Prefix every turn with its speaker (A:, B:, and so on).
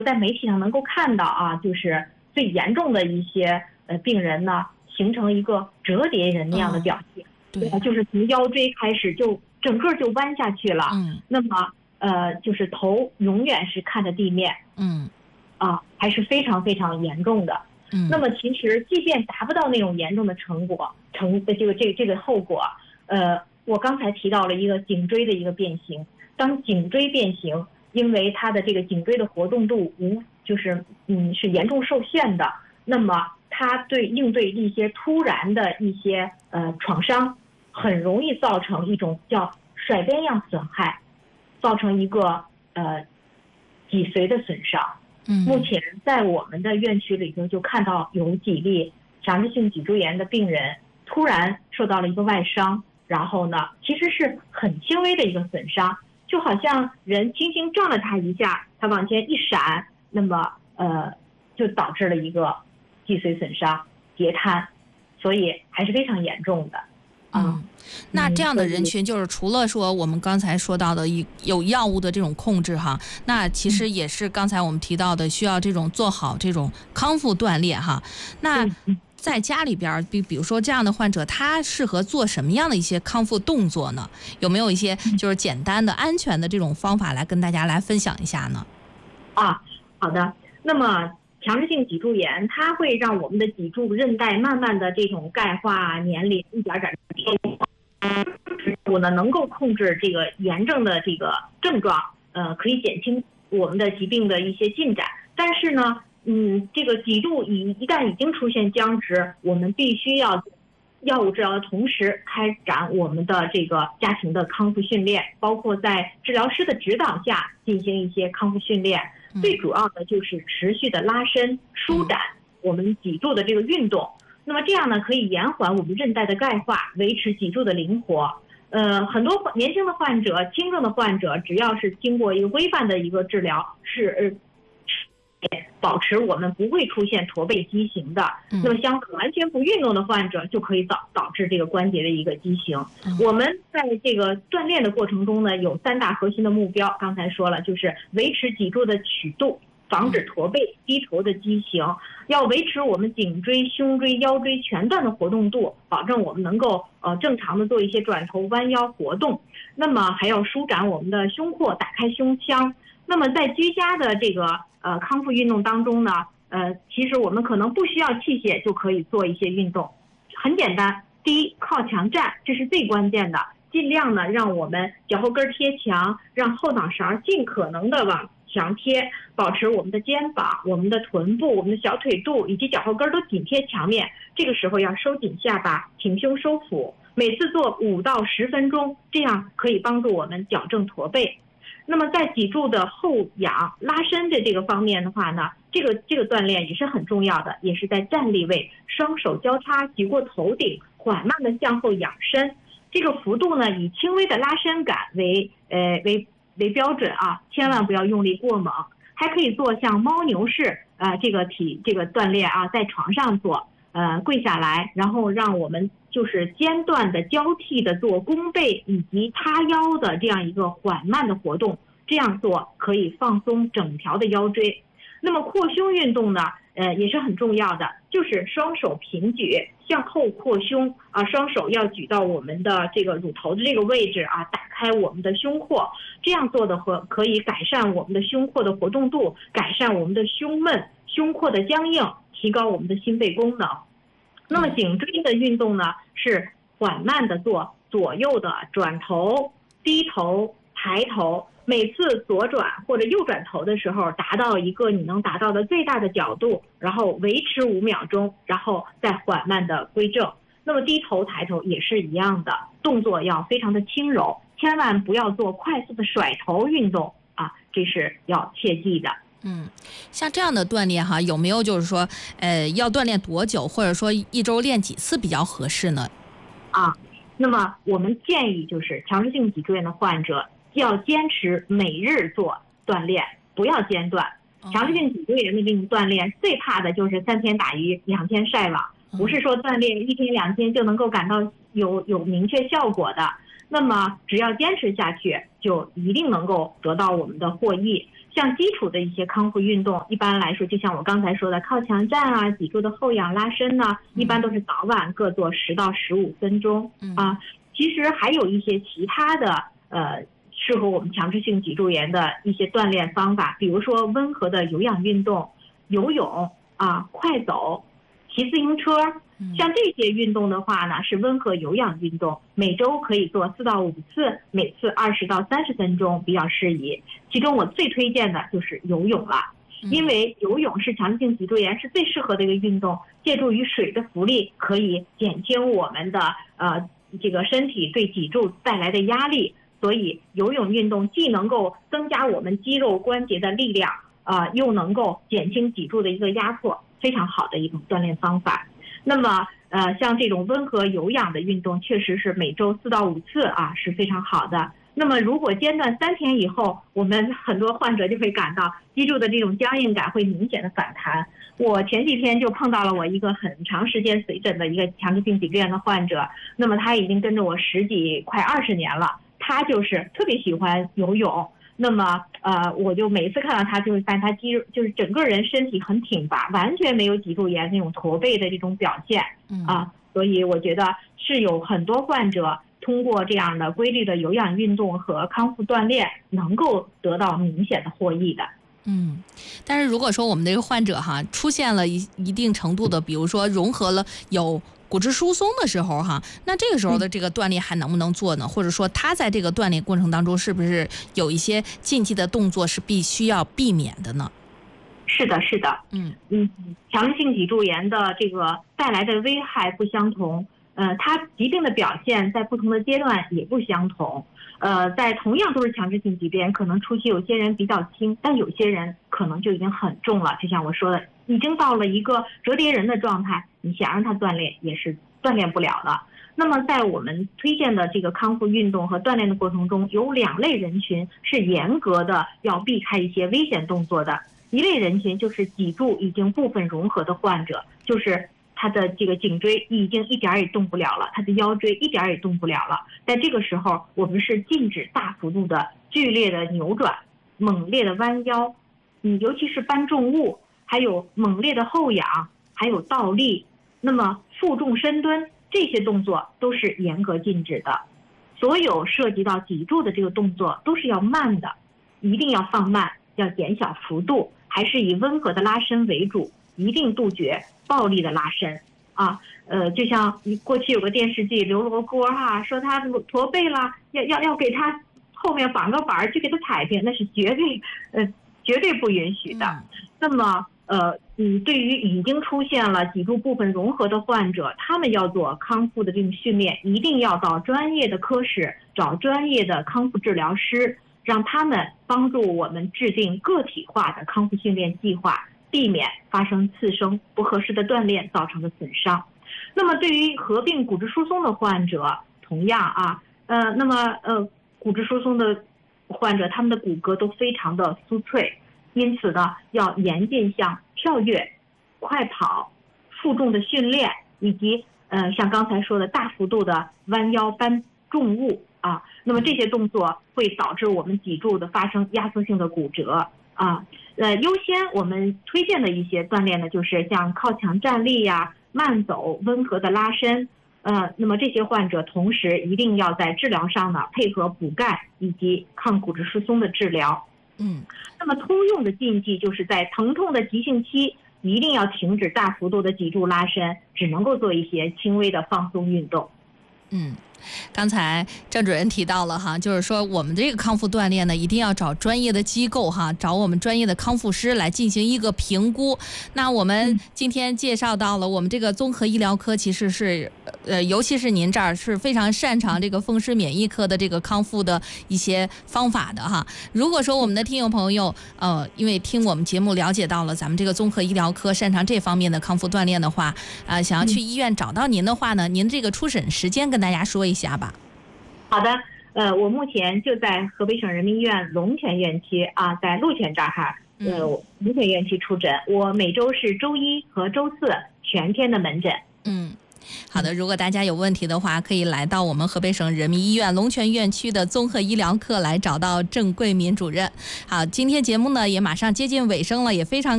A: 在媒体上能够看到啊，就是最严重的一些病人呢，形成一个折叠人那样的表现，
B: 对，
A: 就是从腰椎开始就整个就弯下去了，那么就是头永远是看着地面，还是非常非常严重的。那么其实即便达不到那种严重的这个后果，我刚才提到了一个颈椎的一个变形，当颈椎变形，因为它的这个颈椎的活动度是严重受限的，那么它应对一些突然的一些创伤，很容易造成一种叫甩边样损害，造成一个脊髓的损伤。目前在我们的院区里头就看到有几例强直性脊柱炎的病人突然受到了一个外伤，然后呢，其实是很轻微的一个损伤，就好像人轻轻撞了他一下，他往前一闪，那么就导致了一个脊髓损伤、截瘫，所以还是非常严重的。
B: 那这样的人群就是除了说我们刚才说到的有药物的这种控制哈，那其实也是刚才我们提到的需要这种做好这种康复锻炼哈。那在家里边，比如说这样的患者，他适合做什么样的一些康复动作呢？有没有一些就是简单的、安全的这种方法来跟大家来分享一下呢？
A: 好的。那么强直性脊柱炎，它会让我们的脊柱韧带慢慢的这种钙化年龄一点点我呢能够控制这个炎症的这个症状，可以减轻我们的疾病的一些进展。但是呢，这个脊柱一旦已经出现僵直，我们必须要药物治疗的同时开展我们的这个家庭的康复训练，包括在治疗师的指导下进行一些康复训练。最主要的就是持续的拉伸、舒展我们脊柱的这个运动。那么这样呢，可以延缓我们韧带的钙化，维持脊柱的灵活。很多年轻的患者、轻症的患者，只要是经过一个规范的一个治疗，是保持我们不会出现驼背畸形的。那么相反，完全不运动的患者就可以导致这个关节的一个畸形。我们在这个锻炼的过程中呢，有3大核心的目标，刚才说了，就是维持脊柱的曲度，防止驼背低头的畸形，要维持我们颈椎、胸椎、腰椎全段的活动度，保证我们能够正常的做一些转头、弯腰活动。那么还要舒展我们的胸廓，打开胸腔。那么在居家的这个康复运动当中呢，其实我们可能不需要器械就可以做一些运动，很简单。第一，靠墙站，这是最关键的，尽量呢让我们脚后跟贴墙，让后脑勺尽可能的往墙贴，保持我们的肩膀、我们的臀部、我们的小腿肚以及脚后跟都紧贴墙面。这个时候要收紧下巴，挺胸收腹，每次做5到10分钟，这样可以帮助我们矫正驼背。那么在脊柱的后仰拉伸的这个方面的话呢，这个锻炼也是很重要的，也是在站立位，双手交叉举过头顶，缓慢的向后仰伸。这个幅度呢，以轻微的拉伸感为标准啊，千万不要用力过猛。还可以做像猫牛式这个锻炼啊，在床上做，跪下来，然后让我们就是间断的交替的做弓背以及塌腰的这样一个缓慢的活动，这样做可以放松整条的腰椎。那么扩胸运动呢，也是很重要的，就是双手平举向后扩胸啊，双手要举到我们的这个乳头的这个位置啊，打开我们的胸廓，这样做的可以改善我们的胸廓的活动度，改善我们的胸闷、胸廓的僵硬，提高我们的心肺功能。那么颈椎的运动呢，是缓慢的做左右的转头、低头、抬头，每次左转或者右转头的时候，达到一个你能达到的最大的角度，然后维持5秒钟，然后再缓慢的归正。那么低头抬头也是一样的，动作要非常的轻柔，千万不要做快速的甩头运动啊，这是要切记的。
B: 像这样的锻炼哈，有没有就是说要锻炼多久，或者说1周练几次比较合适呢？
A: 那么我们建议就是强直性脊柱炎的患者要坚持每日做锻炼，不要间断。强直性脊柱炎的这种锻炼最怕的就是3天打鱼2天晒网，不是说锻炼1天2天就能够感到有明确效果的。那么只要坚持下去，就一定能够得到我们的获益。 像基础的一些康复运动，一般来说，就像我刚才说的靠墙站啊、脊柱的后仰拉伸呢，一般都是早晚各做10到15分钟啊。其实还有一些其他的适合我们强直性脊柱炎的一些锻炼方法，比如说温和的有氧运动、游泳啊、快走、骑自行车。像这些运动的话呢，是温和有氧运动，每周可以做4到5次，每次20到30分钟比较适宜。其中我最推荐的就是游泳了，因为游泳是强直性脊柱炎是最适合的一个运动，借助于水的浮力，可以减轻我们的这个身体对脊柱带来的压力，所以游泳运动既能够增加我们肌肉关节的力量，又能够减轻脊柱的一个压迫，非常好的一种锻炼方法。那么像这种温和有氧的运动，确实是每周4到5次啊，是非常好的。那么如果间断3天以后，我们很多患者就会感到脊柱的这种僵硬感会明显的反弹。我前几天就碰到了我一个很长时间随诊的一个强直性脊柱炎的患者，那么他已经跟着我快20年了，他就是特别喜欢游泳。那么我就每次看到他，就会发现他肌肉就是整个人身体很挺拔，完全没有脊柱炎那种驼背的这种表现所以我觉得是有很多患者通过这样的规律的有氧运动和康复锻炼，能够得到明显的获益的。
B: 但是如果说我们这个患者哈出现了一定程度的，比如说融合了有骨质疏松的时候哈，那这个时候的这个锻炼还能不能做呢？或者说他在这个锻炼过程当中，是不是有一些禁忌的动作是必须要避免的呢？
A: 是的，是的，强直性脊柱炎的这个带来的危害不相同，它疾病的表现在不同的阶段也不相同。在同样都是强直性疾病，可能初期有些人比较轻，但有些人可能就已经很重了。就像我说的，已经到了一个折叠人的状态，你想让他锻炼也是锻炼不了的。那么在我们推荐的这个康复运动和锻炼的过程中，有2类人群是严格的要避开一些危险动作的。一类人群就是脊柱已经部分融合的患者，就是他的这个颈椎已经一点也动不了了，他的腰椎一点也动不了了。在这个时候，我们是禁止大幅度的剧烈的扭转、猛烈的弯腰，尤其是搬重物，还有猛烈的后仰，还有倒立，那么负重深蹲，这些动作都是严格禁止的。所有涉及到脊柱的这个动作都是要慢的，一定要放慢，要减小幅度，还是以温和的拉伸为主，一定杜绝暴力的拉伸就像过去有个电视剧刘罗锅说他驼背了，要给他后面绑个板去给他踩平，那是绝对不允许的。那么对于已经出现了脊柱部分融合的患者，他们要做康复的这种训练，一定要到专业的科室找专业的康复治疗师，让他们帮助我们制定个体化的康复训练计划，避免发生次生不合适的锻炼造成的损伤。那么对于合并骨质疏松的患者，同样骨质疏松的患者，他们的骨骼都非常的酥脆，因此呢，要严禁像跳跃、快跑、负重的训练，以及像刚才说的大幅度的弯腰搬重物那么这些动作会导致我们脊柱的发生压缩性的骨折优先我们推荐的一些锻炼呢，就是像靠墙站立慢走、温和的拉伸。那么这些患者同时一定要在治疗上呢配合补钙以及抗骨质疏松的治疗。那么通用的禁忌就是在疼痛的急性期一定要停止大幅度的脊柱拉伸，只能够做一些轻微的放松运动。
B: 刚才郑主任提到了哈，就是说我们这个康复锻炼呢，一定要找专业的机构哈，找我们专业的康复师来进行一个评估。那我们今天介绍到了我们这个综合医疗科，其实是尤其是您这儿是非常擅长这个风湿免疫科的这个康复的一些方法的哈。如果说我们的听友朋友因为听我们节目了解到了咱们这个综合医疗科擅长这方面的康复锻炼的话想要去医院找到您的话呢，您这个出诊时间跟大家说一下吧。
A: 好的，我目前就在河北省人民医院龙泉院区在鹿泉这儿龙泉院区出诊。我每周是周一和周四全天的门诊。
B: 好的，如果大家有问题的话，可以来到我们河北省人民医院龙泉院区的综合医疗科来找到郑桂敏主任。好，今天节目呢也马上接近尾声了，也非常